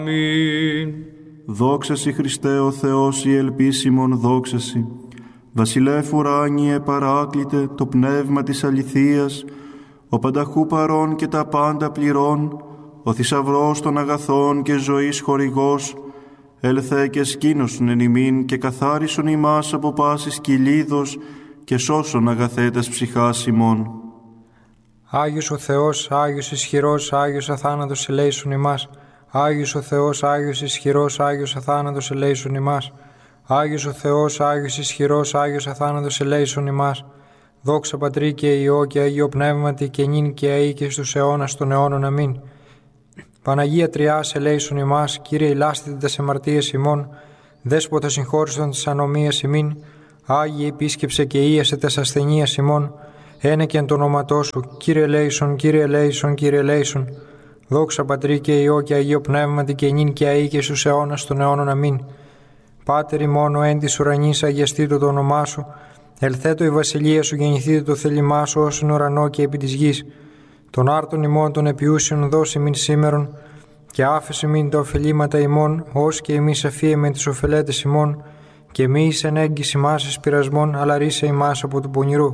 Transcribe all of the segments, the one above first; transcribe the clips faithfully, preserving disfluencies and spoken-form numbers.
Αμήν. Δόξα σοι Χριστέ ο Θεός η ελπίσιμον δόξα σοι. Βασιλεύ ουράνιε παράκλητε το πνεύμα της αληθείας, ο πανταχού παρών και τα πάντα πληρών, ο θησαυρός των αγαθών και ζωής χορηγός, έλθε και σκήνωσον εν ημίν και καθάρισον ημάς από πάσης κυλίδος και σώσον αγαθέτας ψυχάς ημών. Άγιος ο Θεός, Άγιος ισχυρός, Άγιος αθάνατος ελέησον ημάς. Άγιος ο Θεός, Άγιος ισχυρός, Άγιος αθάνατος ελέησον ημάς. Άγιος ο Θεός, Άγιος ισχυρός, Άγιος αθάνατος ελέησον ημάς. Δόξα Πατρί και Υιό και Αγίο Πνεύματι και νυν και αεί και στους αιώνας των αιώνων. Αμήν. Παναγία Τριάς ελέησον ημάς, Κύριε ηλάστητε τας αμαρτίες ημών, Δέσποτα συγχώρησον τις ανομίες ημίν, Άγιε επίσκεψε και ίασε τας ασθενείας ημών, ένεκεν το όνοματό σου, Κύριε ελέησον, Κύριε ελέησον, Κύριε ελέησον. Δόξα Πατρί και Υιό και Αγίο Πνεύματι και νυν και αεί και στους αιώνας των αιώνων. Αμήν. Πάτερ ημών εν της ουρανής, αγιαστήτω το όνομά σου, ελθέτω η βασιλεία σου, γεννηθείτε το θέλημά σου ως εν ουρανό και επί της γης. Των άρτων ημών των επιούσιων δώσει μην σήμερον, και άφησε μην τα ωφελήματα ημών, ως και εμείς αφίεμε τις ωφελέτες ημών, και μη εις εν έγκυς ημάς εις πειρασμών, αλλά ρίσε ημάς από του πονηρού.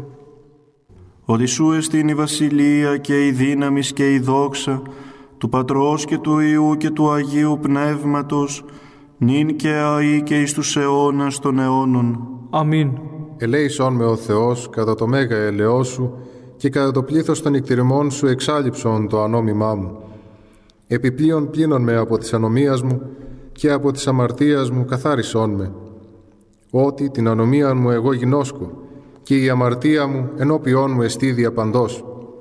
Ότι σου εστίν η βασιλεία και η δύναμις και η δόξα του Πατρός και του Υιού και του Αγίου Πνεύματος, νυν και αεί και εις τους αιώνας των αιώνων. Αμήν. Ελέησον με ο Θεός κατά το μέγα ελαιό σου και κατά το πλήθος των εκτιρμών σου εξάλληψον το ανόμημά μου. Επιπλέον πλύνον με από της ανομίας μου και από της αμαρτίας μου καθάρισόν με. Ότι την ανομία μου εγώ γινώσκω και η αμαρτία μου ενώπιόν μου εστί διαπαντός.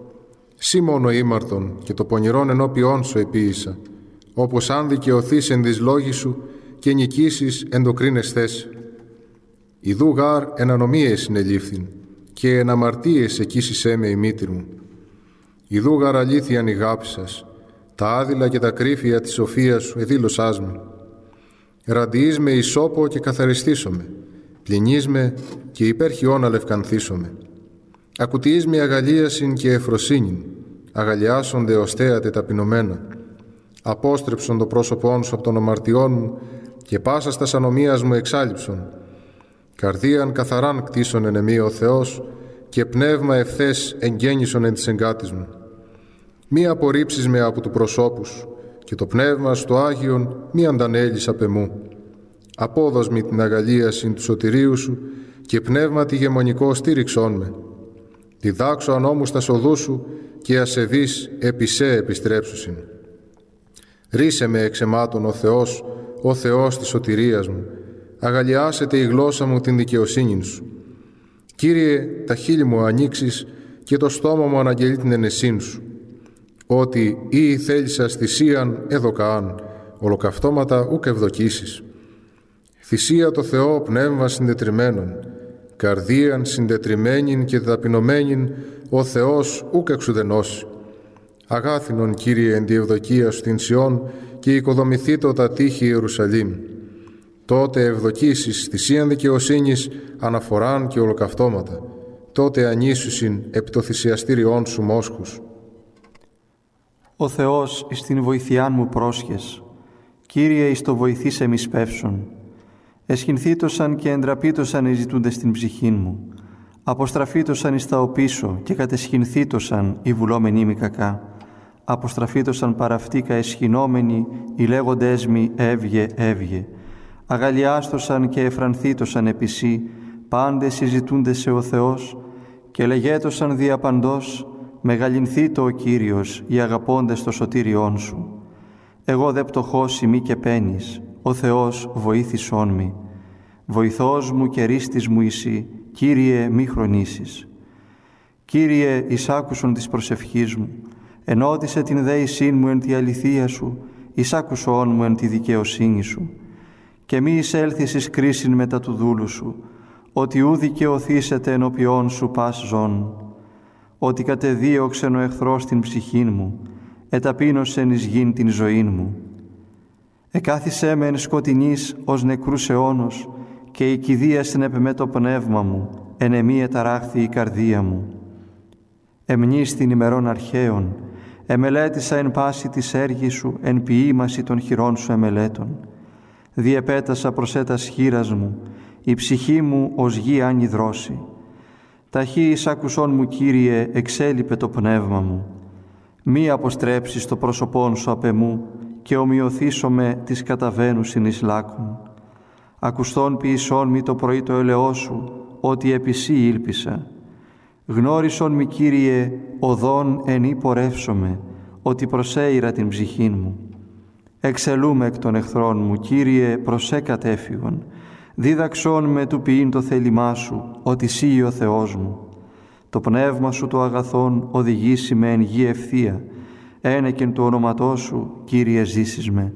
Σύ μόνο ήμαρτον και το πονηρόν ενώπιόν σου επίησα, όπως αν δικαιωθείς εν της λόγης σου και νικήσεις εν το κρίνες θέση. Ιδού γάρ εν ανομίες συνελήφθην και εν αμαρτίες εκείσισέ με η μήτρη μου. Ιδού γάρ αλήθειαν η γάπη σας, τα άδειλα και τα κρύφια της σοφίας σου εδήλωσάς με. Ραντιείς με ισόπο και καθαριστήσομαι, πλυνείς με και υπέρχιόν αλευκανθήσομαι. Ακουτιείς με αγαλίασιν και εφροσύνην, αγαλιάσονται οστέατε ταπεινωμένα. Απόστρεψον το πρόσωπόν σου από των αμαρτιών μου και πάσα στας ανομίας μου εξάλληψον. Καρδίαν καθαράν κτίσον εν εμεί ο Θεός και πνεύμα ευθές εγγέννησον εν της εγκάτης μου. Μη απορρίψεις με από του προσώπου σου και το πνεύμα στο Άγιον μη αντανέλεις απ' εμού. Απόδος μη την αγαλίασιν του σωτηρίου σου και πνεύμα τη γεμονικό στήριξόν με. Διδάξω ανώμους τα οδού σου και ασεβείς επί σε επιστρέψουσιν. Ρίσε με εξαιμάτων ο Θεός, ο Θεός της σωτηρίας μου. Αγαλιάσετε η γλώσσα μου την δικαιοσύνη σου. Κύριε, τα χείλη μου ανοίξεις και το στόμα μου αναγγελεί την ενεσύν σου. Ότι ή θέλησας θυσίαν εδοκαάν, ολοκαυτώματα ουκ ευδοκίσεις. Θυσία το Θεό πνεύμα συντετριμένον, καρδίαν συντετριμένην και ταπεινωμένην ο Θεός ουκ εξουδενώσει. Αγάθινον, Κύριε, εν τη ευδοκία σου την Σιών και οικοδομηθήτω τα τείχη Ιερουσαλήμ. Τότε ευδοκίσεις θυσίαν δικαιοσύνης, αναφοράν και ολοκαυτώματα. Τότε ανήσουσιν επί το θυσιαστήριόν σου μόσχους. Ο Θεός εις την βοηθειάν μου πρόσχες, Κύριε εις το βοηθήσε μη σπεύσον. Εσχυνθήτωσαν και εντραπήτωσαν οι ζητούντες την ψυχήν μου. Αποστραφήτωσαν εις τα οπίσω και κατεσχυνθήτωσαν οι βουλόμενοι μη κακά. Αποστραφήτωσαν παραυτήκα εσχυνόμενοι οι λέγοντες μη έβγε έβγε. Αγαλιάστωσαν και εφρανθήτωσαν επισή πάντες συζητούντες σε ο Θεός και λεγέτωσαν διαπαντός μεγαλυνθήτω ο Κύριος οι αγαπώντες το σωτήριόν σου. Εγώ δε πτωχός ημί και πένης, ο Θεός βοήθησόν μη. Βοηθός μου και ρίστης μου εσύ, Κύριε μη χρονίσεις. Κύριε εισάκουσον της προσευχής μου, ενώτισε την δέησήν μου εν τη αληθεία σου, εισάκουσον μου εν τη δικαιοσύνη σου. Και μη εισέλθεις εις κρίσιν μετά του δούλου σου, ότι ου δικαιωθήσετε ενώπιόν σου πας ζών. Ότι κατεδίωξεν ο εχθρός την ψυχήν μου, εταπείνωσεν εις γην την ζωήν μου. Εκάθισέ με εν σκοτεινής ως νεκρούς αιώνος, και η κηδεία συνέπεμε το πνεύμα μου, εν εμή εταράχθη η καρδία μου. Εμνείς την ημερών αρχαίων, Εμελέτησα εν πάση της έργης σου, εν ποιήμαση των χειρών σου εμελέτων. Διεπέτασα προς έτας χείρας μου, η ψυχή μου ως γη άνυδρώσει. Ταχύ εις άκουσόν μου, Κύριε, εξέλιπε το πνεύμα μου. Μη αποστρέψεις το πρόσωπόν σου απ' εμού και ομοιωθήσομαι της καταβαίνουσιν εις λάκων. Ακουστόν ποιησόν μη το πρωί το ελαιό σου, ότι επί σύ ήλπισα. Γνώρισον μη, Κύριε, οδόν εν ή πορεύσομαι, ότι προσέειρα την ψυχήν μου. Εξελούμε εκ των εχθρών μου, Κύριε, προσέ κατέφυγον. Δίδαξόν με του ποιήν το θέλημά σου, ότι σύ ο Θεός μου. Το πνεύμα σου το αγαθόν οδηγήσει με εν γη ευθεία. Ένεκεν του ονοματός σου, Κύριε, ζήσεις με.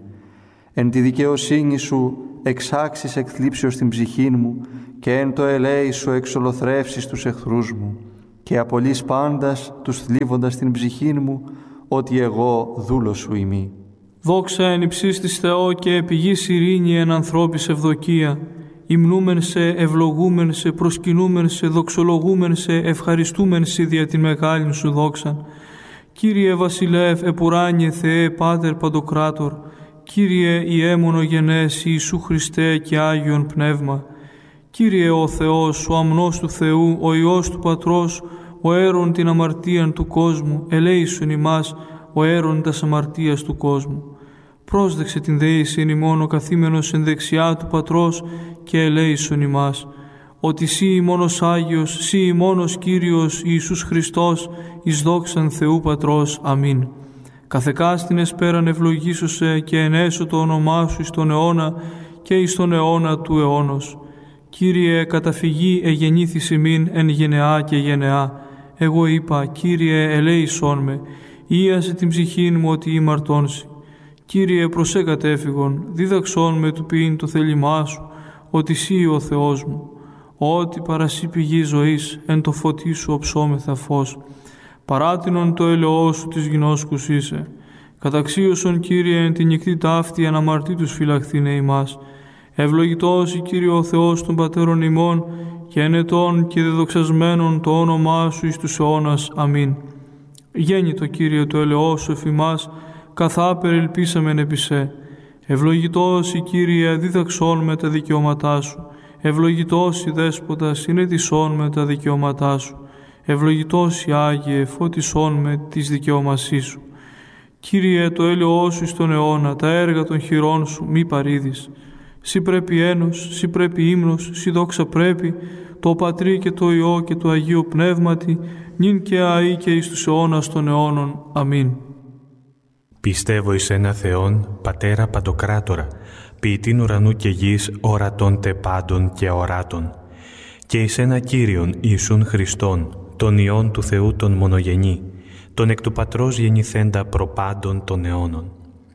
Εν τη δικαιοσύνη σου εξάξεις εκθλίψεως την ψυχήν μου και εν το ελέη σου εξολοθρεύσεις τους εχθρούς μου και απολύς πάντας τους θλίβοντας την ψυχήν μου, ότι εγώ δούλος σου ημί. Δόξα εν υψίστης της Θεό και επιγής ειρήνη εν ανθρώπης ευδοκία. Υμνούμεν σε, ευλογούμεν σε, προσκυνούμεν σε, δοξολογούμεν σε, ευχαριστούμεν σε δια την μεγάλη σου δόξαν. Κύριε Βασιλεύ, επουράνιε Θεέ, Πάτερ Παντοκράτορ, Κύριε Ιέμονο γενές Ιησού Χριστέ και Άγιον Πνεύμα. Κύριε ο Θεός, ο αμνός του Θεού, ο Υιός του Πατρός, ο αίρον την αμαρτίαν του κόσμου, ελέησον ημάς, ο αίρον τας αμαρτίας του κόσμου. Πρόσδεξε την δεήσιν ημών ο καθήμενος εν δεξιά του Πατρός και ελέησον ημάς, ότι σύ ημώνος Άγιος, σύ ημώνος Κύριος Ιησούς Χριστός, εις δόξαν Θεού Πατρός. Αμήν. Καθεκάστην εσπέραν ευλογήσωσε και ενέσω το όνομά σου εις τον αιώνα και εις τον αιώνα του αιώνος. Κύριε, καταφυγή εγεννήθης ημίν εν γενεά και γενεά. Εγώ είπα, Κύριε, ελέησόν με, ίασε την ψυχήν μου ότι ημαρτώνσει. Κύριε, προσέ κατέφυγον, δίδαξόν με του ποιήν το θέλημά σου, ότι σύ ο Θεός μου. Ότι παρασύ πηγή ζωής, εν το φωτί σου οψόμεθα φως. Παράτινον το έλεό σου της γινώσκους είσαι. Καταξίωσον, Κύριε, εν την νυχτή ταύτη αναμαρτήτους φυλαχθήνε ημάς. Ευλογητός η Κύριε ο Θεός των πατέρων ημών και ενετών και δεδοξασμένων το όνομά σου εις τους αιώνας. Αμήν. Γέννητο, Κύριε, το έλεό σου εφ' ημάς, καθάπερ ελπίσαμεν επί σε. Ευλογητός η Κύριε, δίδαξόν με τα δικαιώματά σου. Ευλογητός η Δέσποτα, συνέτησόν με τα δικαιώματά σου. Ευλογητός η Άγιε, φώτισόν με τις δικαιωμασίες σου. Κύριε, το έλεό σου εις τον αιώνα, τα έργα των χειρών σου μη παρήδεις. Συ πρέπει ένος, συ πρέπει ύμνος, συ δόξα πρέπει, το Πατρί και το Υιό και το Αγίο Πνεύματι, νυν και αεί και εις τους αιώνας των αιώνων. Αμήν. Πιστεύω εις ένα Θεόν, Πατέρα Παντοκράτορα, ποιητήν ουρανού και γης, ορατών τε πάντων και οράτων, και εις ένα Κύριον Ιησούν Χριστόν, τον Υιόν του Θεού τον μονογενή, τον εκ του Πατρός γεννηθέντα προπάντων των αιώνων.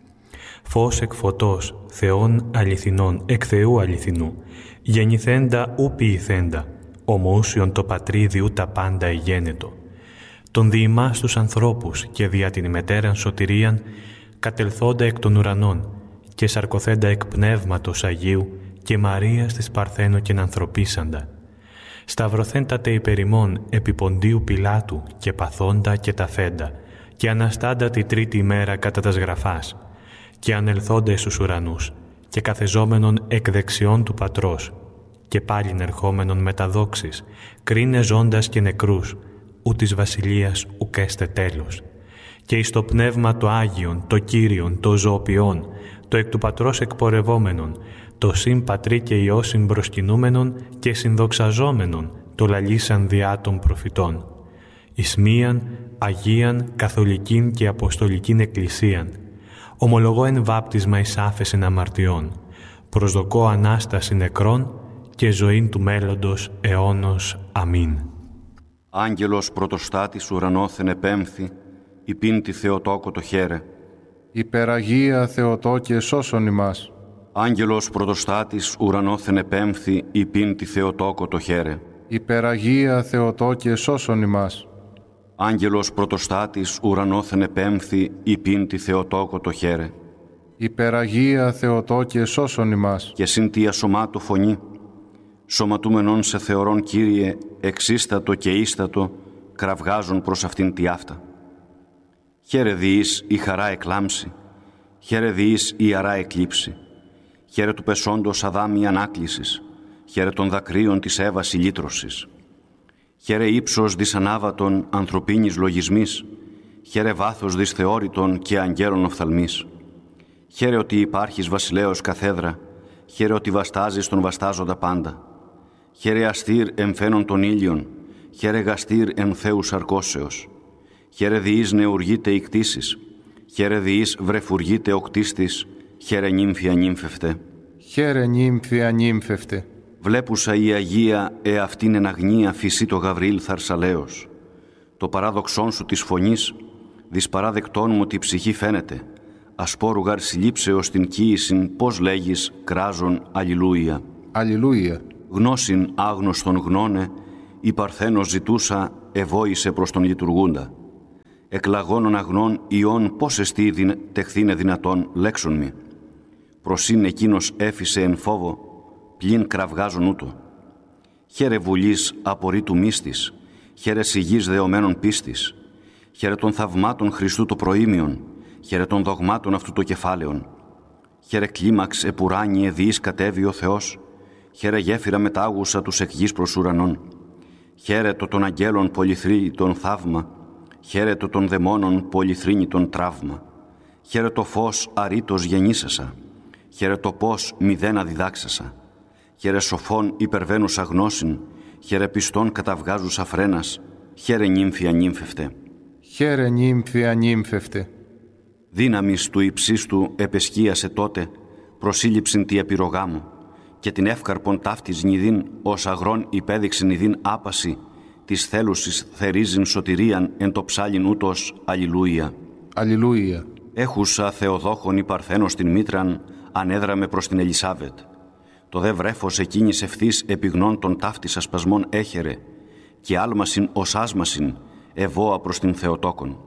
Φως εκ φωτός, Θεόν αληθινών, εκ Θεού αληθινού, γεννηθέντα ου ποιηθέντα, ομοούσιον το Πατρίδιου τα πάντα εγένετο. Τον διημάς τους ανθρώπους και δια την μετέραν σωτηρίαν, κατελθόντα εκ των ουρανών και σαρκωθέντα εκ πνεύματος Αγίου και Μαρίας της Παρθένου και ανθρωπίσαντα. Σταυρωθέντα τε υπερημών επί Ποντίου Πιλάτου και παθόντα και ταφέντα και αναστάντα τη τρίτη ημέρα κατά τας γραφάς και ανελθόντα εις τους ουρανούς και καθεζόμενον εκ δεξιών του Πατρός και πάλιν ερχόμενον μεταδόξης, κρίνε ζώντας και νεκρούς, ου της βασιλείας ουκ έστε τέλος. Και εις το πνεύμα το Άγιον, το Κύριον, το ζωοποιόν, το εκ του Πατρός εκπορευόμενον, το συν Πατρί και Υιό συμπροσκυνούμενον και συνδοξαζόμενον, το λαλήσαν διά των προφητών. Εις μίαν, Αγίαν, Καθολικήν και Αποστολικήν Εκκλησίαν, ομολογώ εν βάπτισμα εις άφεσιν αμαρτιών, προσδοκώ Ανάσταση νεκρών και ζωήν του μέλλοντος αιώνος. Αμήν. Άγγελος πρωτοστάτης ουρανόθεν επέμφθη, υπήν τη Θεοτόκο το χαίρε. Υπεραγία Θεοτόκε σώσον ημάς. Άγγελος πρωτοστάτης ουρανόθεν επέμφθη, υπήν τη Θεοτόκο το χαίρε. Υπεραγία Θεοτόκε σώσον ημάς. Άγγελος πρωτοστάτης ουρανόθεν επέμφθη, υπήν τη Θεοτόκο το χαίρε. Υπεραγία Θεοτόκε σώσον ημάς. Και συν τη ασωμάτου φωνή, σωματούμενον σε θεωρών, Κύριε, εξίστατο και ίστατο, κραυγάζουν προς αυτήν τη αυτά. Χαίρε διείς η χαρά εκλάμψη, χαίρε διείς η ιαρά εκλείψη. Χαίρε του πεσόντος Αδάμ η ανάκλησης, χαίρε των δακρύων της Εύας η λύτρωσης. Χαίρε ύψος δυσανάβατον ανθρωπίνης λογισμής, χαίρε βάθος δυσθεώρητον και αγγέλων οφθαλμής. Χαίρε ότι υπάρχεις βασιλέως καθέδρα, χαίρε ότι βαστάζεις τον βαστάζοντα πάντα. Χαίρε αστήρ εμφαίνων των ήλιων, χαίρε γαστήρ εν Θεού σαρκώσεως. Χαίρε διείς νεουργείτε η κτήσεις, χαίρε διείς βρεφουργείτε ο κτίστης, χαίρε νύμφια νύμφευτε. Χαίρε νύμφια νύμφευτε. Βλέπουσα η Αγία εαυτήν εν αγνία φυσί το Γαβριήλ θαρσαλέως. Το παράδοξόν σου της φωνής, δυσπαράδεκτόν μου τη ψυχή φαίνεται. Ασπόρου γαρ συλλήψεως την κοίησιν, πώς λέγεις, κράζον αλληλούια. Αλληλούια. Γνώσιν άγνωστον γνώνε, η Παρθένος ζητούσα, εβόησε προς τον λειτουργούντα. Εκλαγώνων αγνών ιών πώς εστί δυνα... τεχθήνε δυνατόν, λέξον μη. Προσύν εκείνος έφυσε εν φόβο, πλην κραυγάζον ούτω. Χαίρε βουλής απορρίτου μύστης, χαίρε σιγής δεωμένων πίστης, χαίρε των θαυμάτων Χριστού το προήμιον, χαίρε των δογμάτων αυτού το κεφάλαιον. Χαίρε κλίμαξ επουράνιε διείς κατέβη ο Θεός, χαίρε γέφυρα μετάγουσα τους εκ γης προς ουρανών. Χαίρε το των αγγέλων πολυθρύνητον θαύμα, χαίρε το των δαιμόνων πολυθρύνητον τραύμα. Χαίρε το φως αρήτως γεννήσασα, χαίρε το πώς μηδένα διδάξασα. Χαίρε σοφών υπερβαίνουσα γνώσιν, χαίρε πιστών καταβγάζουσα φρένας, χαίρε νύμφια νύμφευτε. Χαίρε νύμφια νύμφευτε. Δύναμις του υψίστου επεσκίασε τότε, προσήλυψην τη επιρρογά μου, και την εύκαρπον ταύτης νηδίν, ως αγρόν υπέδειξε νηδίν άπαση, της θέλουσης θερίζειν σωτηρίαν εν το ψάλιν ούτως αλληλούια. Αλληλούια. Έχουσα Θεοδόχον η Παρθένος την μήτραν, ανέδραμε προς την Ελισάβετ. Το δε βρέφος εκείνης ευθύς επιγνών των ταύτης ασπασμών έχερε, και άλμασιν ως άσμασιν, ευώα προς την Θεοτόκον.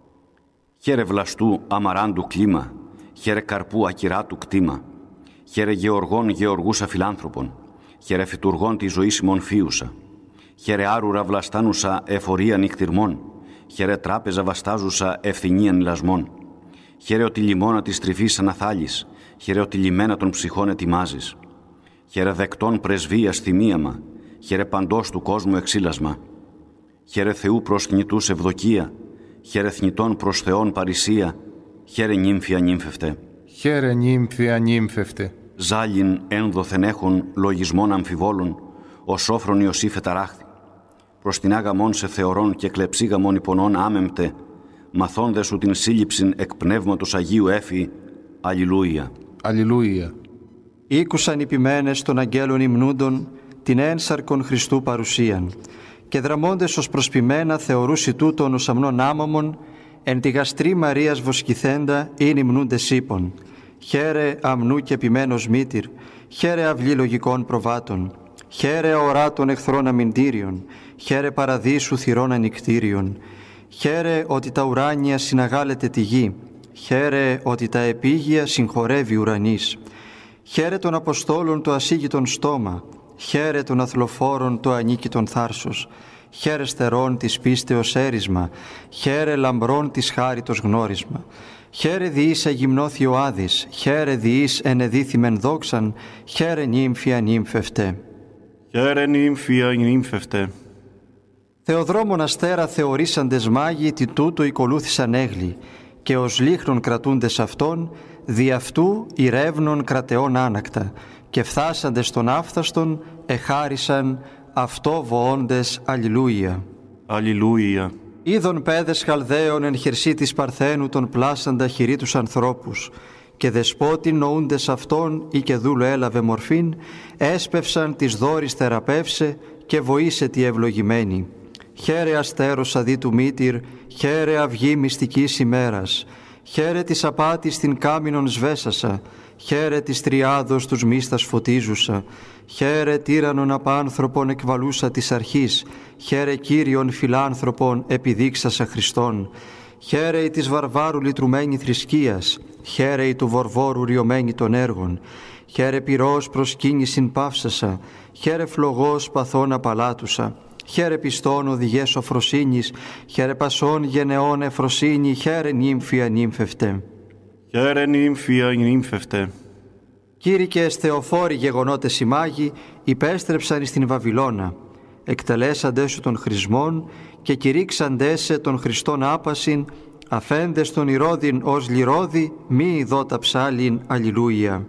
Χαίρε βλαστού αμαράντου κλίμα, χαίρε καρπού ακυράτου κτήμα, χαίρε γεωργών γεωργούσα φιλάνθρωπον, χαίρε φυτουργών τη ζωή ημών φίουσα, χαίρε άρουρα βλαστάνουσα εφορία νυχτυρμών, χαίρε τράπεζα βαστάζουσα ευθυνίαν λασμών, χαίρε ότι λιμώνα της τρυφής αναθάλεις, χαίρε ότι λιμένα των ψυχών ετοιμάζεις, χαίρε δεκτών πρεσβείας θυμίαμα, χαίρε παντός του κόσμου εξήλασμα, χαίρε Θεού προς θνητούς ευδοκία, χαίρε θνητών προς Θεόν παρησία, χαίρε νύμφια νύμφευτε. Χαίρε νύμφια νύμφευτε. Ζάλιν ένδοθεν έχων λογισμών αμφιβόλων, ο σόφρον Ιωσήφ εταράχθη. Προς την άγαμον σε θεωρών και κλεψίγαμον υπονών άμεμπτε, μαθώνδε σου την σύλληψην εκ πνεύματος Αγίου έφη. Αλληλούια. Αλληλούια. Ήκουσαν οι ποιμένες των αγγέλων υμνούντων την ένσαρκον Χριστού παρουσίαν, και δραμώντες ως προσπιμένα θεωρούσι τούτον ως αμνών άμαμον, εν τη γαστρή Μαρίας βοσκηθέντα ειν υμνούντες ύπων. Χαίρε αμνού και ποιμένος μήτυρ, χαίρε αυλή λογικών προβάτων, χαίρε ορά των εχθρών αμυντήριων, χαίρε παραδείσου θυρών ανικτήριων, χαίρε ότι τα ουράνια συναγάλετε τη γη, χαίρε ότι τα επίγεια συγχωρεύει ουρανής, χαίρε των Αποστόλων το ασίγητον στόμα, χαίρε των αθλοφόρων το ανίκητον θάρσος, χαίρε στερών της πίστεως έρισμα, χαίρε λαμπρών της χάριτος γνώρισμα, χαίρε διείς αγυμνώθη ο Άδης, χαίρε διείς ενεδίθημεν δόξαν, χαίρε νύμφια νύμφευτε. Χαίρε νύμφια νύμφευτε. Θεοδρόμων αστέρα θεωρήσαντες μάγοι, τι τούτο οικολούθησαν έγλοι, και ως λίχνον κρατούντες αυτόν, δι' αυτού ηρεύνων κρατεών άνακτα, και φθάσαντες τον άφθαστον, εχάρισαν αυτό βοώντες αλληλούια. Αλληλούια. Είδων πέδες Χαλδαίων εν χερσί της Παρθένου τον πλάσαντα χειρί τους ανθρώπους, και δεσπότην νοούντες αυτόν ή και δούλο έλαβε μορφήν, έσπευσαν της δόρης θεραπεύσε και βοήσε τη ευλογημένη. Χαίρε αστέρος αδί του μήτυρ, χαίρε αυγή μυστικής ημέρας, χαίρε της απάτης την κάμινον σβέσασα, χαίρε της τριάδος τους μίστας φωτίζουσα, χαίρε τύρανον απάνθρωπον εκβαλούσα της αρχής, χαίρε Κύριον φιλάνθρωπον επιδείξασα Χριστόν, χαίρε η της βαρβάρου λυτρουμένη θρησκείας, χαίρε η του βορβόρου ριωμένη των έργων, χαίρε πυρός προσκύνησιν παύσασα, χαίρε φλογός παθών απαλάτουσα, χαίρε πιστών οδηγέ σοφροσύνης, χαίρε πασών γενεών εφροσύνη, χαίρε νύμφια νύμφευτε. Χαίρε νύμφια νύμφευτε. Κήρυκες Θεοφόροι γεγονότες οι μάγοι, υπέστρεψαν εις την Βαβυλώνα. Εκτελέσαντες σου των χρησμών και κηρύξαντες σε των Χριστών άπασιν, αφέντες των ηρώδιν ως λιρώδη, μη ειδώτα ψάλιν, αλληλούια.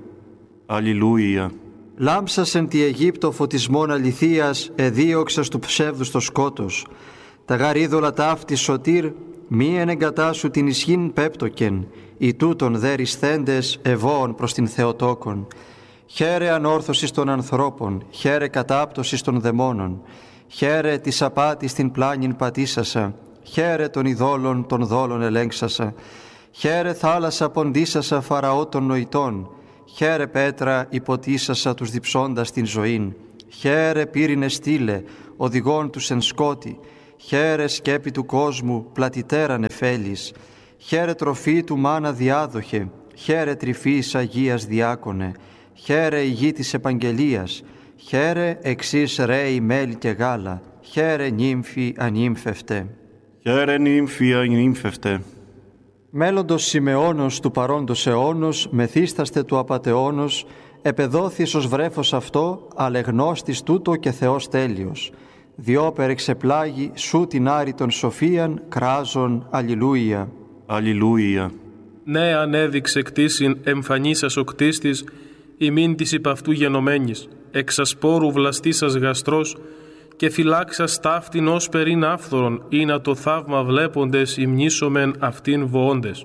Αλληλούια. Λάμψασεν τη Αιγύπτο φωτισμόν αληθείας, εδίωξας του ψεύδους το σκότος. Τα γαρ είδωλα ταύτη σωτήρ, μη ενεγκατάσου την ισχύν πέπτοκεν, οι τούτων δε ρησθέντες ευώων προς την Θεοτόκον. Χαίρε ανόρθωσης των ανθρώπων, χαίρε κατάπτωσης των δαιμόνων, χαίρε της απάτης την πλάνην πατήσασα, χαίρε των ειδόλων των δόλων ελέγξασα, χαίρε θάλασσα ποντίσασα Φαραώ των νοητών, χαίρε πέτρα υποτίσασα τους διψώντας την ζωήν, χαίρε πύρινε στήλε, οδηγών τους εν σκότη, χαίρε σκέπη του κόσμου, πλατιτέρα νεφέλης, χαίρε τροφή του μάνα διάδοχε, χαίρε τρυφής Αγίας διάκονε, χαίρε η γη της επαγγελίας, χαίρε εξής ρέι μέλι και γάλα, χαίρε νύμφη ανύμφευτε. Χαίρε νύμφια νύμφευτε. Μέλλοντος Σιμεώνος του παρόντος αιώνος, μεθύσταστε του απατεώνος, επεδόθης ως βρέφος αυτό, αλεγνώστης τούτο και Θεός τέλειος. Διόπερ εξεπλάγει σου την άρρητον σοφίαν, κράζον, αλληλούια. Αλληλούια. Ναι, ανέδειξε κτίσιν εμφανίσας ο κτίστης, ημίν της υπ' αυτού γενομένης, εξασπόρου βλαστήσας γαστρός, και φυλάξας ταύτην ως περίν άφθορον, ή να το θαύμα βλέποντες υμνήσομεν αυτήν βοώντες.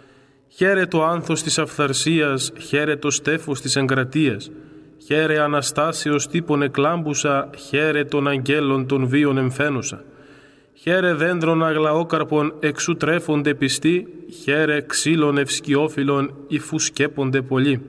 Χαίρε το άνθος της αυθαρσίας, χαίρε το στέφος της εγκρατείας, χαίρε Αναστάσεως τύπων εκλάμπουσα, χαίρε των αγγέλων των βίων εμφαίνουσα. Χαίρε δέντρων αγλαόκαρπων εξού τρέφονται πιστοί, χαίρε ξύλων ευσκιόφυλλων υφού σκέπονται πολλοί.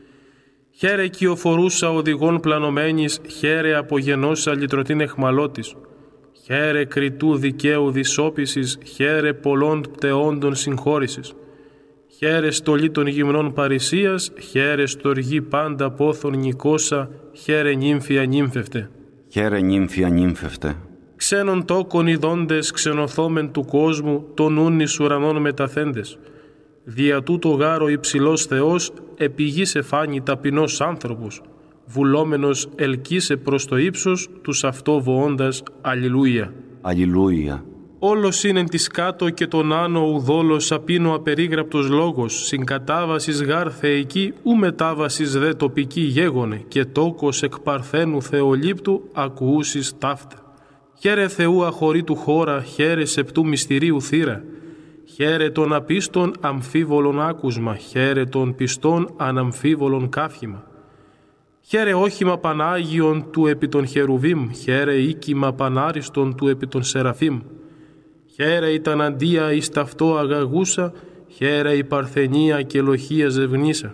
Χαίρε κυοφορούσα οδηγών πλανωμένης, χαίρε απογενώσα λυτρωτήν εχμαλώτης. Χαίρε κριτού δικαίου δυσόπισης, χαίρε πολλών πτεόντων συγχώρησης. Χαίρε στολή των γυμνών παρησίας, χαίρε στοργή πάντα πόθων νικόσα, χαίρε νύμφια νύμφευτε. Χαίρε νύμφια νύμφευτε. Ξένων τόκων ειδώντες ξενωθόμεν του κόσμου, τον ούν εις ουρανών μεταθέντες. Δια τούτο γάρο υψηλός Θεός, επί γης εφάνει ταπεινός άνθρωπος, βουλόμενος ελκύσε προς το ύψος, τους αυτό βοώντας, αλληλούια. Αλληλούια. Όλος είναι της κάτω και τον άνω ουδόλος απίνω απερίγραπτος λόγος, συγκατάβασης γάρ θεϊκή, ου μετάβασης δε τοπική γέγονε, και τόκος εκ παρθένου θεολήπτου ακουούσεις ταύτα. Χαίρε Θεού αχωρήτου χώρα, χαίρε σεπτού μυστηρίου θύρα. Χαίρε των απίστων αμφίβολον άκουσμα, χαίρε των πιστών αναμφίβολον κάφημα. Χαίρε όχημα Πανάγιον του επί των Χερουβίμ, χαίρε οίκημα Πανάριστον του επί των Σεραφείμ. Χαίρε ήταν αντία εις ταυτό αγαγούσα, χαίρε η παρθενία και λοχία ζευνήσα.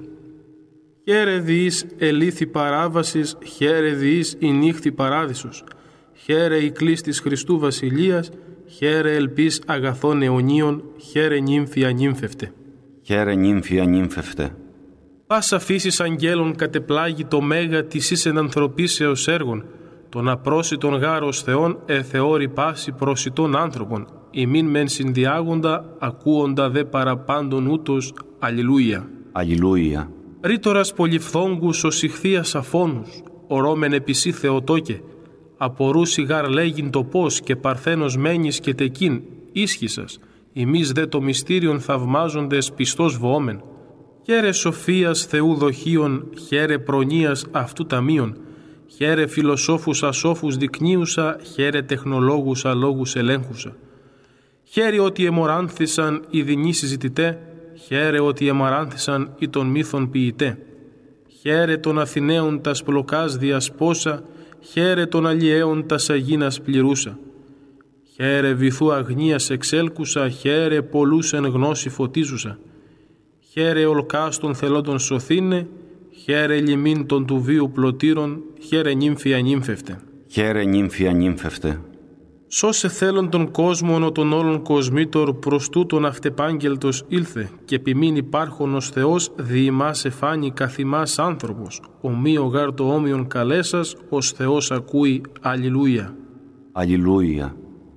Χαίρε διείς ελήθη παράβασης, χαίρε διείς η νύχτη παράδεισος. Χαίρε η κλίστης Χριστού Βασιλείας, χαίρε ελπίς αγαθών αιωνίων, χαίρε νύμφια νύμφευτε. Χαίρε νύμφια νύμφευτε. Πάσα φύσης αγγέλων κατεπλάγει το μέγα της εις ενανθρωπίσεως έργων, τον απρόσιτον γάρος Θεών εθεώρη πάση προσιτών άνθρωπων, ημίν μεν συνδιάγοντα, ακούοντα δε παραπάντων ούτως, αλληλούια. Αλληλούια. Ρήτορας πολυφθόγκους ως ηχθείας αφώνους, ορώμεν επισή Θεοτόκε, απορούσι γάρ λέγειν το πώς και παρθένος μένεις και τεκίν, ίσχυσας, ημείς δε το μυστήριον θαυμάζοντες πιστός βοόμεν. Χαίρε σοφίας Θεού δοχείων, χαίρε προνοίας αυτού ταμείων, χαίρε φιλοσόφους ασόφους δεικνύουσα, χαίρε τεχνολόγους αλόγους ελέγχουσα. Χαίρε ότι εμοράνθησαν οι δεινοί συζητητέ, χαίρε ότι εμαράνθησαν οι των μύθων ποιητέ. Χαίρε των Αθηναίων τας πλοκάς διασπόσα, χαίρε των αλλιέων τας αγίνας πληρούσα. Χαίρε βυθού αγνίας εξέλκουσα, χαίρε πολλούς εν γνώση φωτίζουσα. Χαίρε ολκάς των θελόντων σωθήνε, χαίρε λιμήν των του βίου πλωτήρων, χαίρε νύμφια νύμφευτε. Χαίρε νύμφια νύμφευτε. Σώσε θέλον τον κόσμον ο των όλων κοσμήτωρ, προς τούτον αυτεπάγγελτος ήλθε, και επιμήν υπάρχον ως Θεός διημάς εφάνει καθημάς άνθρωπος, ομοίο γάρ το όμοιον καλέσας, ως Θεός ακούει, αλληλούια. Αλληλούια.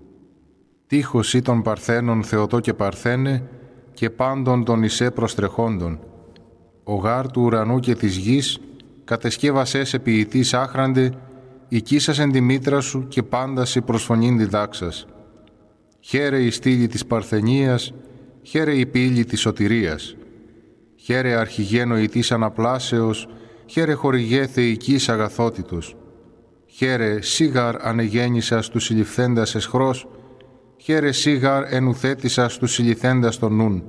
Τείχος ή των Παρθένων Θεοτό και Παρθένε και πάντων των Ισέ προστρεχόντων. Ο γάρ του ουρανού και της γης, κατεσκεύασές ποιητής άχραντε, οικίσας εν τη μήτρα σου και πάνταση προσφωνήν διδάξας. Χαίρε η στήλη της Παρθενίας, χαίρε η πύλη της σωτηρίας. Χαίρε αρχιγένοητής αναπλάσεως, χαίρε χορηγέ θεϊκής αγαθότητος. Χαίρε σίγαρ ανεγέννησας του συλληφθέντας εσχρός, χαίρε σίγαρ ενουθέτησας του συλληθέντας των νουν.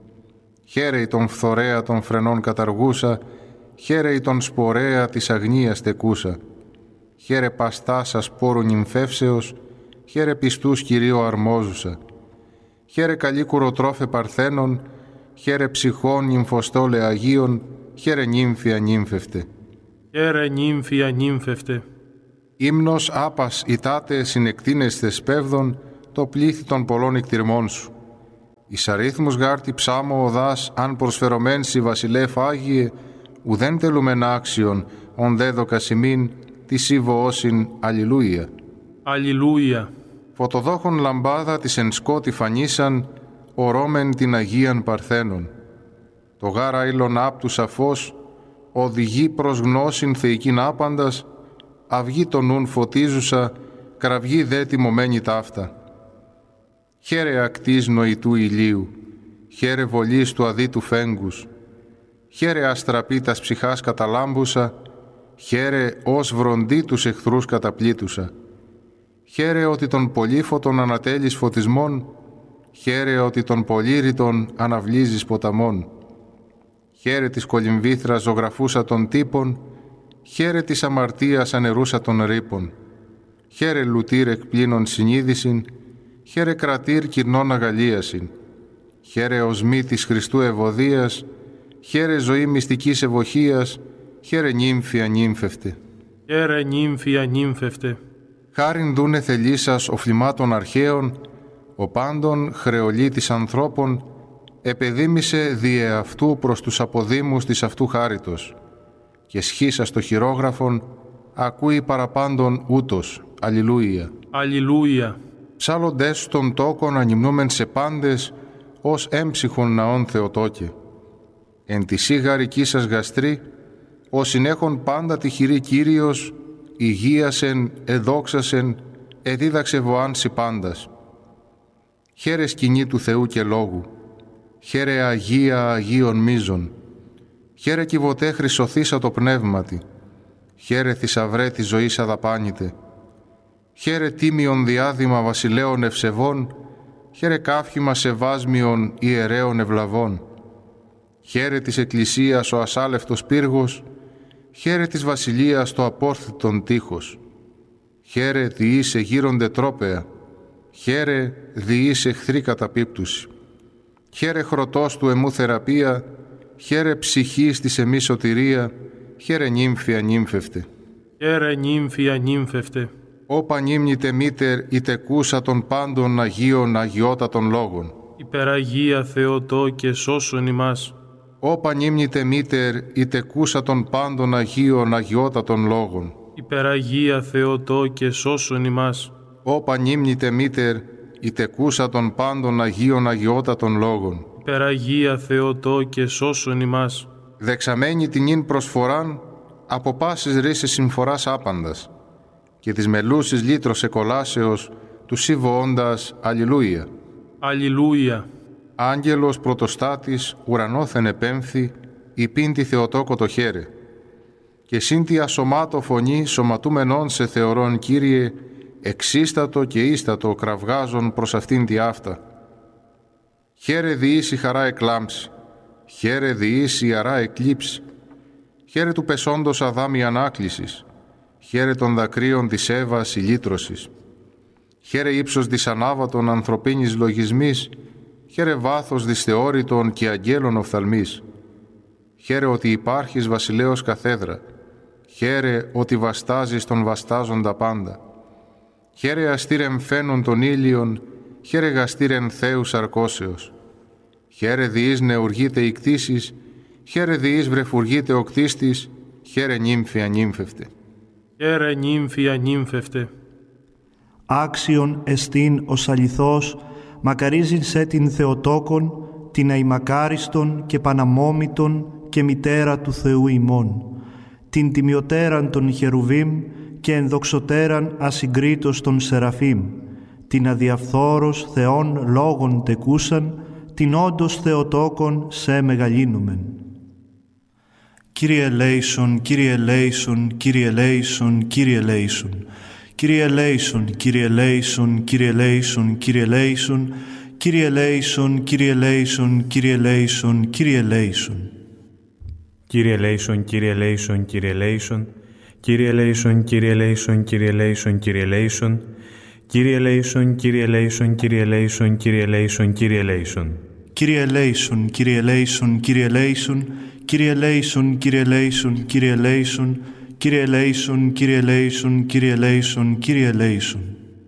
Χαίρε τον φθορέα των φρενών καταργούσα, χαίρε τον σπορέα της αγνίας τεκούσα. Χαίρε παστάσα σπόρου νυμφεύσεως, χαίρε πιστούς Κυρίω αρμόζουσα. Χαίρε καλή κουροτρόφε Παρθένων, χαίρε ψυχών νυμφοστόλε Αγίων, χαίρε νύμφια νύμφευτε. Χαίρε νύμφια νύμφευτε. Ύμνος άπας ητάτε συνεκτείνεσθε σπέβδων, το πλήθη των πολλών εκτιρμών σου. Εις αρίθμους γάρτη ψάμω οδάς, αν προσφερωμέν σοι βασιλεύ Άγιε, ουδέν τελούμεν άξιον, ον δέδοκα ημίν, τη σύβο όσιν, αλληλούια. Αλληλούια. Φωτοδόχων λαμπάδα της εν σκότη φανίσαν, ορώμεν την Αγίαν Παρθένων. Το γάρα ήλον άπτου σαφώς, οδηγεί προς γνώσιν θεϊκήν άπαντας, αυγή το νουν φωτίζουσα, κραυγή δε τιμωμένη ταύτα. Χαίρε ακτής νοητού ηλίου, χαίρε βολής του αδίτου φέγγους, χαίρε αστραπή τας ψυχάς καταλάμπουσα, χαίρε ως βροντί τους εχθρούς καταπλήτουσα. Χαίρε ότι τον πολύφωτον ανατέλεις φωτισμών, χαίρε ότι τον πολύρητον αναβλύζεις ποταμών. Χαίρε της κολυμβήθρας ζωγραφούσα των τύπων, χαίρε της αμαρτίας ανερούσα των ρήπων. Χαίρε λουτήρ εκπλήνων συνείδησιν, χαίρε κρατήρ κυρνών αγαλίασιν. Χαίρε οσμή της Χριστού ευωδίας, χαίρε ζωή μυστικής ευοχίας, χαίρε νύμφια νύμφευτε. Χαίρε νύμφια νύμφευτε. Χάριν δούνε θελήσας οφλημάτων αρχαίων, ο πάντων χρεολίτης ανθρώπων, επεδήμησε διε αυτού προς τους αποδήμους της αυτού χάριτος, και σχίσας το χειρόγραφον, ακούει παραπάντων ούτως. Αλληλούια. Αλληλούια. Ψάλλοντες των τόκων ανυμνούμεν σε πάντες, ως έμψυχον ναών Θεοτόκε. Εν τη σίγαρική σας γαστρή, ως συνέχον πάντα τυχηρή Κύριος, υγείασεν, εδόξασεν, εδίδαξε βοάνσι πάντας. Χαίρε σκηνή του Θεού και λόγου, χαίρε Αγία Αγίων μίζων, χαίρε κυβωτέ χρυσοθήσα το πνεύματι, χαίρε θησαυρέ της ζωής αδαπάνητε, χαίρε τίμιον διάδημα βασιλέων ευσεβών, χαίρε κάφημα σεβάσμιον ιερέων ευλαβών, χαίρε της Εκκλησίας ο ασάλευτος πύργος, χαίρε της βασιλείας το απόρθητον τείχος, χαίρε διείς εγείρονται τρόπεα, χαίρε διείς εχθρή καταπίπτουση, χαίρε χρωτός του εμού θεραπεία, χαίρε ψυχής της εμής σωτηρία, χαίρε νύμφια νύμφευτε. Χαίρε νύμφια νύμφευτε. Όπα νύμνητε μήτερ η τεκούσα των πάντων Αγίων αγιότατων λόγων. Υπεραγία Θεοτό και σώσον ημάς. Όπα νύμνητε μήτερ η τεκούσα των πάντων Αγίων αγιότατων λόγων. Υπεραγία Θεοτό και σώσον ημάς. Όπα νύμνητε μήτερ η τεκούσα των πάντων Αγίων αγιότατων λόγων. Υπεραγία Θεοτό και σώσον ημάς. Δεξαμένη την ίν προσφοράν, από πάσης ρίσης συμφοράς άπαντας, και της μελούσης λύτρος εκολάσεως, του σύβοοντας Αλληλούια. Αλληλούια. Άγγελος πρωτοστάτης ουρανόθεν επέμφθη, υπήν τη Θεοτόκο το χαίρε. Και σύν τη ασωμάτω φωνή σωματούμενον σε θεωρών Κύριε, εξίστατο και ίστατο κραυγάζον προς αυτήν τη αυτά. Χαίρε διείς η χαρά εκλάμψη, χαίρε διείς η αρά εκλείψη, χαίρε του πεσόντος Αδάμ η ανάκλησης, χαίρε των δακρύων της Εύας η λύτρωσης, χαίρε ύψος δυσανάβατον ανθρωπίνης λογισμής, χαίρε βάθος δυσθεώρητον και αγγέλων οφθαλμής, χαίρε ότι υπάρχεις βασιλέως καθέδρα, χαίρε ότι βαστάζεις τον βαστάζοντα πάντα, χαίρε αστήρεμ φαίνον των ήλιων, χαίρε γαστήρεν Θεούς αρκώσεως, χαίρε διείς νεουργείτε η κτήσης, χαίρε διείς βρεφουργείτε ο κτίστης, χαίρε νύμφια νύμφευτε. Χαίρε νύμφια νύμφευτε. Άξιον εστίν ως αληθώς, μακαρίζειν σε την Θεοτόκον, την αημακάριστον και παναμόμητον και μητέρα του Θεού ημών, την τιμιωτέραν των Χερουβίμ και ενδοξωτέραν ασυγκρίτως των Σεραφείμ, την αδιαφθόρος Θεών λόγων τεκούσαν, την όντως Θεοτόκον σε μεγαλύνομεν. Κύριε ελέησον, Κύριε ελέησον, Κύριε ελέησον, Κύριε ελέησον, Κύριε ελέησον, Κύριε ελέησον, Κύριε ελέησον, Κύριε ελέησον, Κύριε ελέησον, Κύριε ελέησον, Κύριε ελέησον, Κύριε ελέησον. Κύριε ελέησον, Κύριε ελέησον, Κύριε ελέησον, Κύριε ελέησον, Κύριε ελέησον, Κύριε ελέησον, Κύριε ελέησον, Κύριε ελέησον, Κύριε ελέησον, Κύριε ελέησον, Κύριε ελέησον, Κύριε ελέησον. Κύριε ελέησον, Κύριε ελέησον, Κύριε ελέησον, Κύριε ελέησον, Κύριε ελέησον, Κύριε ελέησον, Κύριε ελέησον, Κύριε ελέησον, Κύριε ελέησον, Κύριε ελέησον.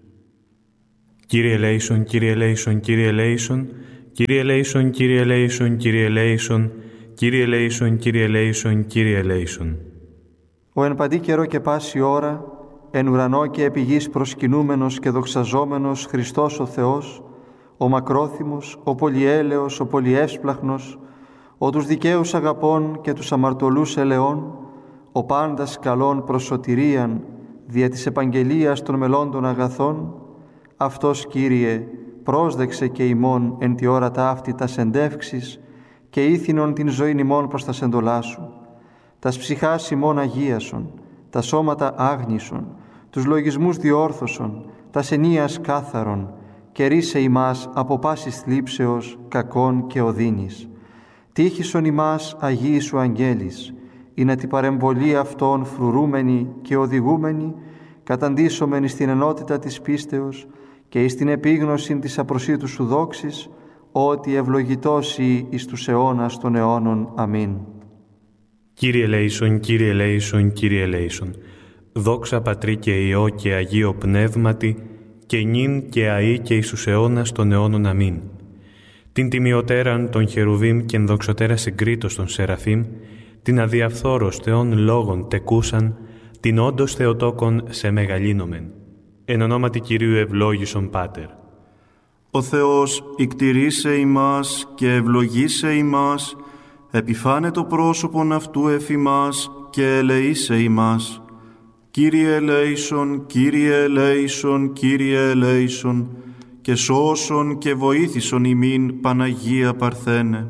Κύριε ελέησον, Κύριε ελέησον, Κύριε ελέησον, Κύριε ελέησον, Κύριε ελέησον, Κύριε ελέησον, Κύριε ελέησον, Κύριε ελέησον, Κύριε ελέησον. Ο εν παντή καιρό και πάση ώρα, εν ουρανό και επί γης προσκυνούμενος και δοξαζόμενος Χριστός ο Θεός, ο μακρόθυμος, ο πολυέλεος, ο πολυεύσπλαχνος, ο τους δικαίους αγαπών και τους αμαρτωλούς ελεών, ο πάντας καλών προς σωτηρίαν δια της επαγγελίας των μελών των αγαθών, αυτός, Κύριε, πρόσδεξε και ημών εν τη ώρα ταύτη τας εντεύξεις και ήθινον την ζωήν ημών προς τα σεντολά Σου. Τας ψυχάς ημών αγίασον, τα σώματα άγνησον, τους λογισμούς διόρθωσον, τας ενίας κάθαρον, και ρίσε ημάς από πάσης θλίψεως, κακών και οδύνης. Τύχησον ημάς Αγίοι Σου αγγέλης, ή να την παρεμβολή αυτών φρουρούμενη και οδηγούμενη, καταντήσομεν στην ενότητα της πίστεως και εις την επίγνωση της απροσίτου Σου δόξης, ότι ευλογητός ή εις τους αιώνας των αιώνων. Αμήν. Κύριε ελέησον, Κύριε ελέησον, Κύριε ελέησον. Δόξα Πατρί και Υιό και Αγίο Πνεύματι, και νυν και αεί και εις τους αιώνας των αιώνων. Αμήν. Την τιμιωτέραν των Χερουβίμ και ενδοξωτέρα συγκρίτως των Σεραφείμ, την αδιαφθόρος Θεών λόγων τεκούσαν, την όντως Θεοτόκον σε μεγαλύνομεν. Εν ονόματι Κυρίου ευλόγησον Πάτερ. Ο Θεός ικτηρίσε ημάς και ευλογήσε ημάς, επιφάνε το πρόσωπον αυτού εφ' ημάς και ελεήσε ημάς. Κύριε ελέησον, Κύριε ελέησον, Κύριε ελέησον, και σώσον και βοήθησον ημίν Παναγία Παρθένε.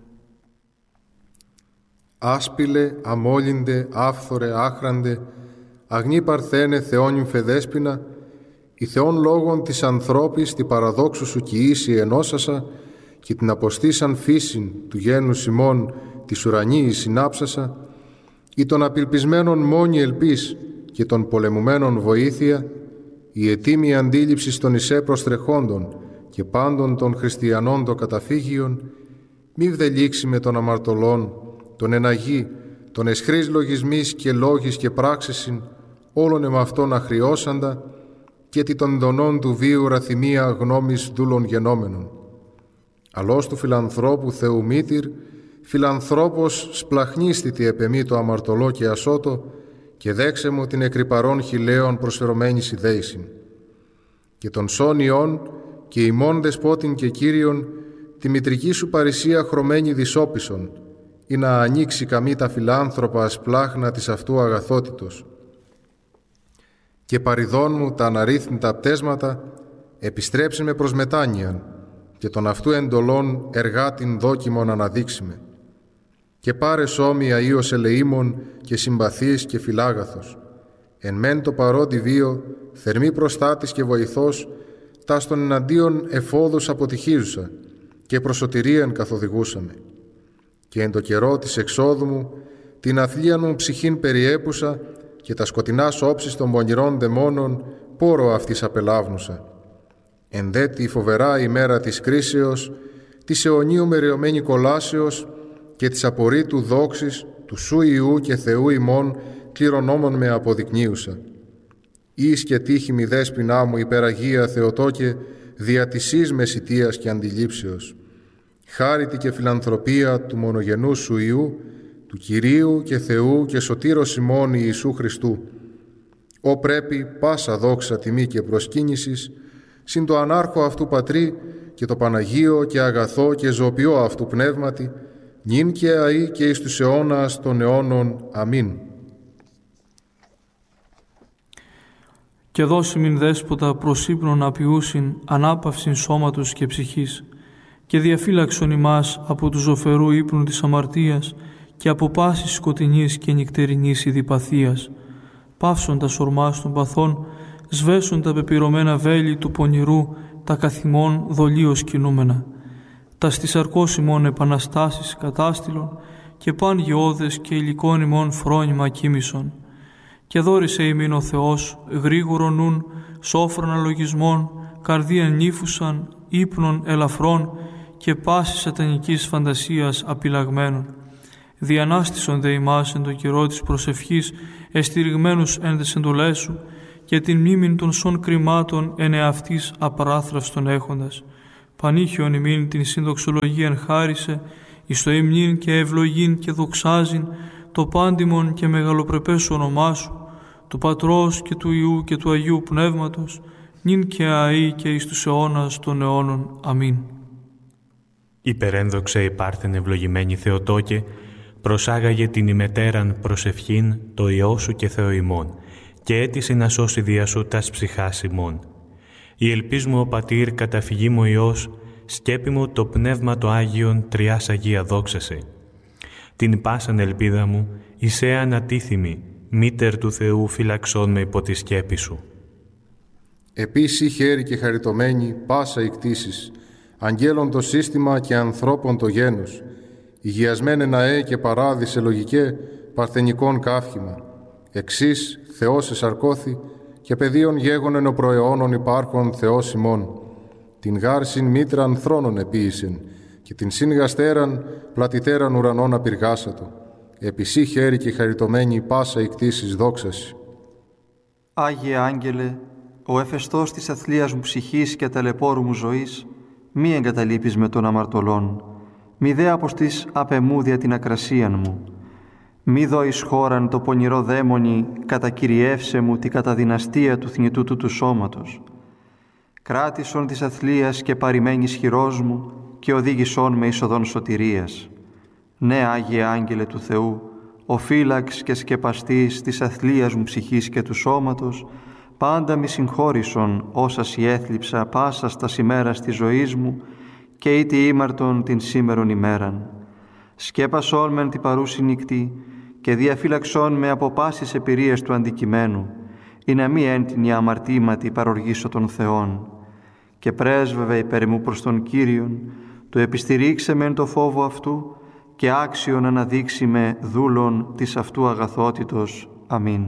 Άσπηλε, αμόλυντε, άφθορε, άχραντε, αγνή Παρθένε, Θεόν νυμφεδέσποινα, η Θεόν λόγων της ανθρώπης τη παραδόξου Σου κοιήσει ενώσασα και την αποστήσαν φύσιν του γένους ημών της ουρανίης συνάψασα, ή των απελπισμένων μόνη ελπίς και των πολεμουμένων βοήθεια, η ετήμη αντίληψη των εισέ προστρεχόντων και πάντων των χριστιανών το καταφύγιον, μη βδελήξει με των αμαρτωλών, τον εναγή, τον εσχρής λογισμής και λόγης και πράξησιν, όλων εμαυτών αχριώσαντα, και τι των δονών του βίου ραθυμία γνώμης δούλων γενόμενων. Αλλός του φιλανθρώπου Θεού μήτηρ, φιλανθρώπος σπλαχνίστητη επεμή το αμαρτωλό και ασώτο, και δέξε μου την εκρυπαρών χιλέων προσφερωμένης ιδέησιν. Και των σώνιών και ημών δεσπότην και Κύριον, τη μητρική Σου παρησία χρωμένη δυσόπισον, ή να ανοίξει καμή τα φιλάνθρωπα ασπλάχνα της αυτού αγαθότητος. Και παριδών μου τα αναρρύθμιτα πτέσματα, επιστρέψει με προς μετάνοιαν, και των αυτού εντολών εργάτην δόκιμον αναδείξιμε. Και πάρε σώμια ίος ελεήμων και συμπαθής και φιλάγαθος. Εν μεν το παρόντι βίο, θερμή προστάτης και βοηθός, τας των εναντίον εφόδους αποτυχίζουσα και προσωτηρίαν καθοδηγούσαμε. Και εν το καιρό της εξόδου μου, την αθλίαν μου ψυχήν περιέπουσα και τα σκοτεινάς όψεις των πονηρών δαιμόνων πόρο αυτής απελάβνουσα. Εν δε τη φοβερά ημέρα της κρίσεως, της αιωνίου μεριωμένη κολάσεως και της απορρίτου δόξης του Σου Ιού και Θεού ημών κληρονόμων με αποδεικνύουσα. Εις και τύχη μη δέσποινά μου υπεραγία Θεοτόκε δια της εις μεσιτείας και αντιλήψεως. Χάριτη και φιλανθρωπία του μονογενού Σου Ιού, του Κυρίου και Θεού και Σωτήρος ημών Ιησού Χριστού, Ω πρέπει πάσα δόξα, τιμή και προσκύνησης, συν το ανάρχο αυτού Πατρί και το Παναγίο και αγαθό και ζωοποιό αυτού πνεύματι, νυν και αεί και εις τους αιώνας των αιώνων. Αμήν. Και δώσιμην δέσποτα προς ύπνον απειούσιν ανάπαυσιν σώματος και ψυχής, και διαφύλαξον ημάς από του ζωφερού ύπνου της αμαρτίας και από πάσης σκοτεινής και νυκτερινής ειδιπαθίας. Πάυσον τα σορμάς των παθών, σβέσουν τα πεπυρωμένα βέλη του πονηρού, τα καθημών δολίως κινούμενα. Τα στις αρκώσιμων επαναστάσεις κατάστηλον και παν γεώδες και υλικών ημών φρόνημα κοίμησον. Και δόρισε ημίν ο Θεός γρήγορον νουν, σόφρονα λογισμών, καρδίαν νύφουσαν, ύπνων ελαφρών και πάσης σατανικής φαντασίας απειλαγμένων. Διανάστησον δε ημάς εν το καιρό της προσευχής, εστηριγμένους εν τες εντολές σου, και την μνήμην των σών κρυμάτων εν εαυτής απαράθραυστον έχοντας. Πανήχιον ημίν την συνδοξολογίαν χάρισε, εις το υμνήν και ευλογήν και δοξάζειν, το πάντιμον και μεγαλοπρεπές όνομά σου, του Πατρός και του Υιού και του Αγίου Πνεύματος, νυν και αεί και εις τους αιώνας των αιώνων. Αμήν. Υπερένδοξε υπάρθεν ευλογημένη Θεοτόκε, προσάγαγε την ημετέραν προσευχήν το Υιό σου και Θεό ημών, και έτησε να σώσει δια σου τας ψυχάς ημών. Η ελπίς μου ο Πατήρ, καταφυγή μου Υιός, σκέπη μου το Πνεύμα το Άγιον, τριάς Αγία δόξασε. Την πάσαν ελπίδα μου, εισέ ανατίθιμη, μήτερ του Θεού φυλαξών με υπό τη σκέπη σου. Επίση χέρι και χαριτωμένη πάσα οι κτήσεις, αγγέλων το σύστημα και ανθρώπων το γένος, υγιασμένε ναέ και παράδεισε λογικέ, παρθενικών καύχημα, εξής Θεός εσαρκώθη και παιδίων γέγονεν ο προαιώνων υπάρχων Θεός ημών, την γάρσιν μήτραν θρόνων επίησεν και την συν γαστέραν πλατητέραν ουρανών απειργάσατο, επισή χέρι και χαριτωμένη πάσα οι κτήσεις δόξαση. Άγιε Άγγελε, ο εφεστός της αθλίας μου ψυχής και ταλαιπώρου μου ζωής, μη εγκαταλείπεις με των αμαρτωλών, μη δε αποστείς απ' εμού δια την ακρασίαν μου. Μη δώεις χώραν το πονηρό δαίμονι, κατακυριεύσε μου τη καταδυναστία του θνητού του σώματος. Κράτησον της αθλίας και παρημένης χειρός μου και οδήγησόν με εις οδόν σωτηρίας. Ναι, Άγιε Άγγελε του Θεού, ο φύλαξ και σκεπαστής της αθλίας μου ψυχής και του σώματος, πάντα μη συγχώρησον όσα σοι έθλιψα πάσας τας ημέρας της ζωής μου και ήτι ήμαρτον την σήμερον ημέραν. Σκέπασόν μεν την παρούση νύκτη και διαφύλαξόν με από πάσης εμπειρίες του αντικειμένου, ή να μη έντυνη αμαρτήματι παροργήσω των Θεών. Και πρέσβευε υπέρ μου προς τον Κύριον, το επιστηρίξε μεν το φόβο αυτού και άξιον αναδείξει με δούλων της αυτού αγαθότητος. Αμήν.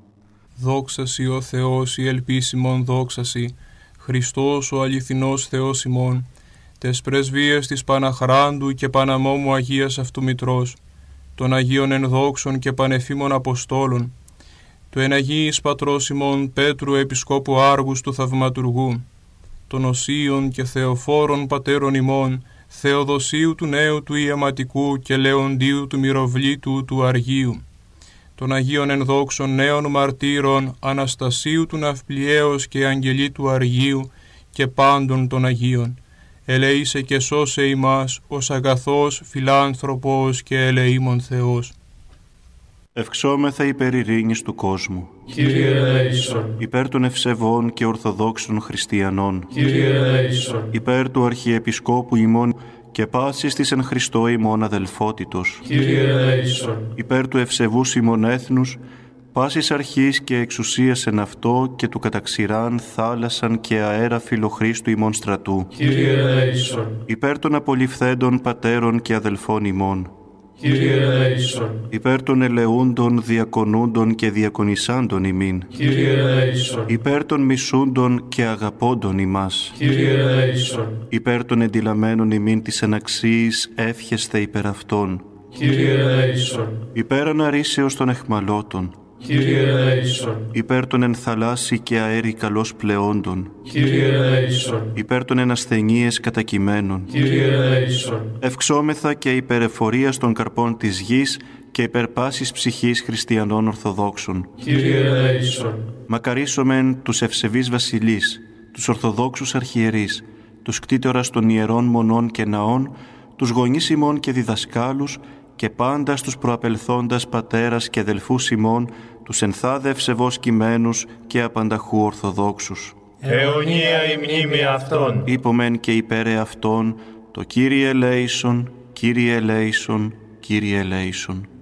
Δόξασι ο Θεός η ελπίσιμον δόξασι, Χριστός ο αληθινός Θεός ημών, τες πρεσβείες της Παναχράντου και Παναμόμου Αγίας αυτού Μητρός, των Αγίων ενδόξων και πανεφήμων Αποστόλων, του εν Αγίης Πατρός ημών Πέτρου Επισκόπου Άργους του Θαυματουργού, των Οσίων και Θεοφόρων Πατέρων ημών, Θεοδοσίου του Νέου του Ιαματικού και Λεοντίου του Μυροβλήτου του Αργίου, των Αγίων ενδόξων νέων μαρτύρων Αναστασίου του Ναυπλιέως και Αγγελή του Αργίου και πάντων των Αγίων, ελεήσε και σώσε ημάς ως αγαθός φιλάνθρωπος και ελεήμων Θεός. Ευξόμεθα υπέρ ειρήνης του κόσμου. Κύριε ελέησον. Υπέρ των ευσεβών και ορθοδόξων χριστιανών. Κύριε ελέησον. Υπέρ του Αρχιεπισκόπου ημών και πάσης της εν Χριστώ ημών αδελφότητος. Κύριε ελέησον. Υπέρ του ευσεβούς ημών έθνους, πάσης αρχής και εξουσίας εν αυτό και του καταξηράν θάλασσαν και αέρα φιλοχρίστου ημών στρατού. Κύριε ελέησον. Υπέρ των απολυφθέντων πατέρων και αδελφών ημών. Κύριε ελέησον. Υπέρ των ελεούντων, διακονούντων και διακονισάντων ημίν. Κύριε ελέησον. Υπέρ των μισούντων και αγαπώντων ημάς. Κύριε ελέησον. Υπέρ των εντυλαμένων ημίν της αναξίης εύχεσθε υπέρ αυτών. Κύριε ελέησον. Υπέρ αναρρήσεως των εχμαλώτων. Κύριε ελέησον. Υπέρ των εν θαλάσσι και αέρι καλώς πλεόντων. Κύριε ελέησον. Υπέρ των εν ασθενείες κατακειμένων. Κύριε ελέησον. Ευξόμεθα και υπερεφορίας των καρπών της γης και υπέρ πάσης ψυχής χριστιανών Ορθοδόξων. Κύριε ελέησον. Μακαρίσομεν τους ευσεβείς βασιλείς, τους Ορθοδόξους αρχιερείς, τους κτήτορας των ιερών μονών και ναών, τους γονείς ημών και διδασκάλους και πάντα στους προαπελθόντας πατέρας και αδελφούς ημών, τους ενθάδε ευσεβώς κειμένους και απανταχού Ορθοδόξους. Αιωνία η μνήμη αυτών. Είπομεν και υπέρε αυτών, το Κύριε ελέησον, Κύριε ελέησον, Κύριε ελέησον.